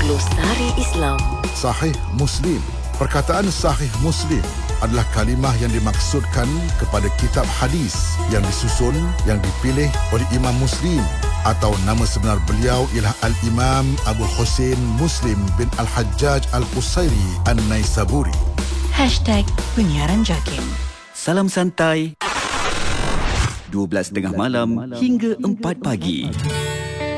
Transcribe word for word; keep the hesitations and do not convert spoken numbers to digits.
Glosari Islam. Sahih Muslim. Perkataan Sahih Muslim adalah kalimah yang dimaksudkan kepada kitab hadis yang disusun, yang dipilih oleh Imam Muslim, atau nama sebenar beliau ialah Al-Imam Abu Hussein Muslim bin Al-Hajjaj Al-Qusairi An-Naisaburi. Hashtag Penyiaran Jakim. Salam santai. dua belas tiga puluh malam hingga empat pagi.